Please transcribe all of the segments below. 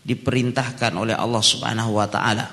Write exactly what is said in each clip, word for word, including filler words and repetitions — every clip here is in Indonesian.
diperintahkan oleh Allah Subhanahu wa taala.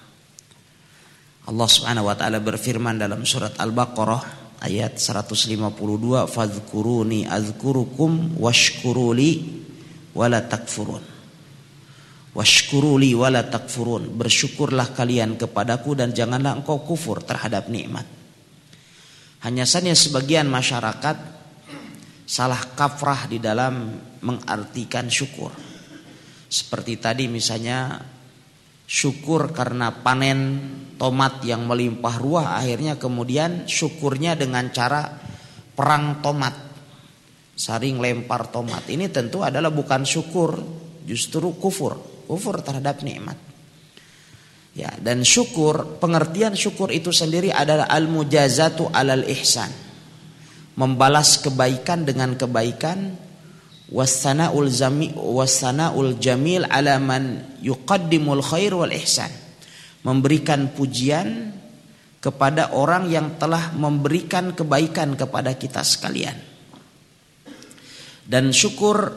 Allah Subhanahu wa taala berfirman dalam surat Al-Baqarah ayat seratus lima puluh dua, fadhkuruni azkurukum washkuruli wala takfurun. Washkuruli wala takfurun. Bersyukurlah kalian kepadaku dan janganlah engkau kufur terhadap nikmat. Hanya saja sebagian masyarakat salah kaprah di dalam mengartikan syukur. Seperti tadi misalnya syukur karena panen tomat yang melimpah ruah, akhirnya kemudian syukurnya dengan cara perang tomat, saling lempar tomat. Ini tentu adalah bukan syukur, justru kufur, kufur terhadap nikmat. Ya, dan syukur, pengertian syukur itu sendiri adalah al-mujazatu alal ihsan, membalas kebaikan dengan kebaikan, wassana'ul zami wassana'ul jamil ala man yuqaddimul khair wal ihsan, memberikan pujian kepada orang yang telah memberikan kebaikan kepada kita sekalian. Dan syukur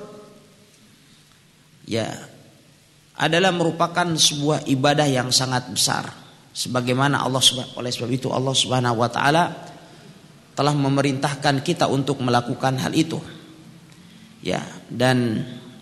ya adalah merupakan sebuah ibadah yang sangat besar, sebagaimana Allah oleh sebab itu Allah Subhanahu wa taala telah memerintahkan kita untuk melakukan hal itu. Ya, dan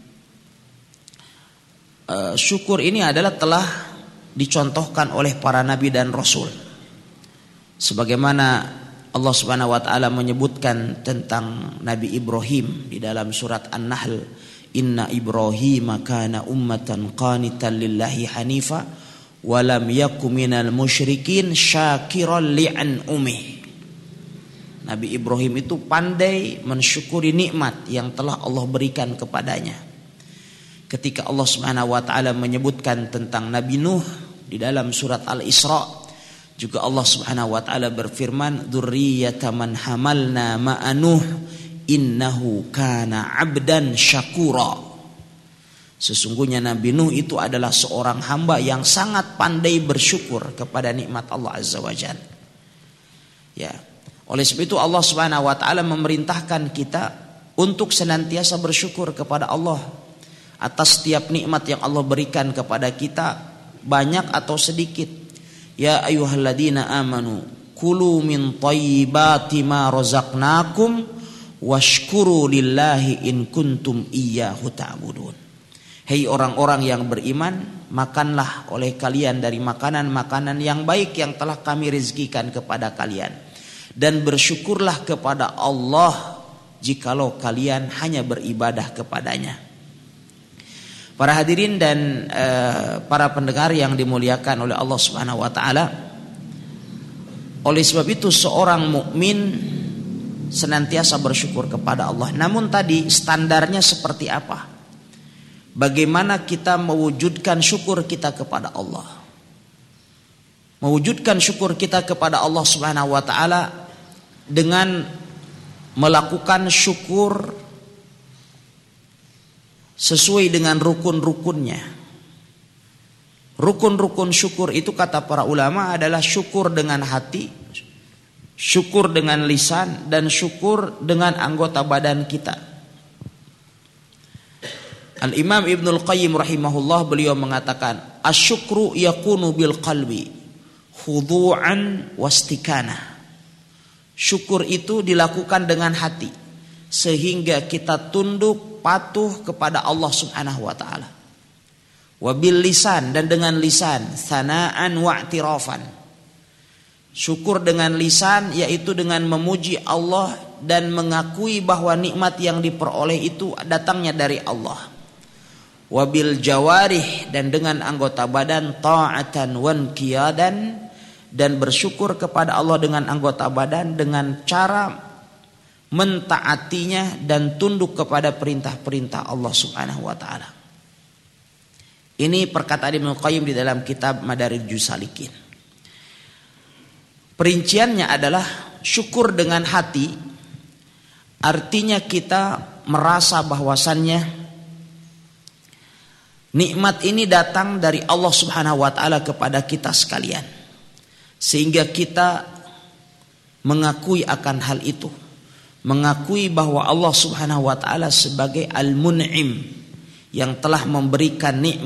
uh, syukur ini adalah telah dicontohkan oleh para nabi dan rasul. Sebagaimana Allah Subhanahu wa taala menyebutkan tentang Nabi Ibrahim di dalam surat An-Nahl, inna Ibrahim kana ummatan qanitan lillahi hanifa wa lam yakum minal musyrikin syakiran li'an'umih. Nabi Ibrahim itu pandai mensyukuri nikmat yang telah Allah berikan kepadanya. Ketika Allah Subhanahu wa taala menyebutkan tentang Nabi Nuh di dalam surat Al-Isra, juga Allah Subhanahu wa taala berfirman, dzurriyyata man hamalna ma'a Nuh innahu kana 'abdan syakura. Sesungguhnya Nabi Nuh itu adalah seorang hamba yang sangat pandai bersyukur kepada nikmat Allah Azza wa Jalla. Ya. Oleh sebab itu Allah Subhanahu wa taala memerintahkan kita untuk senantiasa bersyukur kepada Allah atas setiap nikmat yang Allah berikan kepada kita, banyak atau sedikit. Ya ayyuhalladzina amanu kulu min thayyibati ma razaqnakum washkuru lillahi in kuntum iyyahu ta'budun. Hei orang-orang yang beriman, makanlah oleh kalian dari makanan-makanan yang baik yang telah kami rezekikan kepada kalian. Dan bersyukurlah kepada Allah jikalau kalian hanya beribadah kepadanya. Para hadirin dan uh, para pendengar yang dimuliakan oleh Allah Subhanahu wa taala, oleh sebab itu seorang mukmin senantiasa bersyukur kepada Allah. Namun tadi standarnya seperti apa? Bagaimana kita mewujudkan syukur kita kepada Allah? Mewujudkan syukur kita kepada Allah Subhanahu wa taala dengan melakukan syukur sesuai dengan rukun-rukunnya. Rukun-rukun syukur itu kata para ulama adalah syukur dengan hati, syukur dengan lisan, dan syukur dengan anggota badan kita. Al-Imam Ibnul Qayyim rahimahullah beliau mengatakan, asyukru yakunu bil qalbi khudu'an wastikanah. Syukur itu dilakukan dengan hati sehingga kita tunduk patuh kepada Allah Subhanahu wa taala. Wabil lisan, dan dengan lisan, sanaan wa'tirafan. Syukur dengan lisan yaitu dengan memuji Allah dan mengakui bahwa nikmat yang diperoleh itu datangnya dari Allah. Wabil jawarih, dan dengan anggota badan, ta'atan wan qiyadan, dan bersyukur kepada Allah dengan anggota badan dengan cara mentaatinya dan tunduk kepada perintah-perintah Allah Subhanahu wa taala. Ini perkataan Ibnu Qayyim di dalam kitab Madarijus Salikin. Perinciannya adalah syukur dengan hati, artinya kita merasa bahwasannya nikmat ini datang dari Allah Subhanahu wa taala kepada kita sekalian. Sehingga kita mengakui akan hal itu, mengakui bahwa Allah Subhanahu wa taala sebagai Al-Mun'im yang telah memberikan nikmat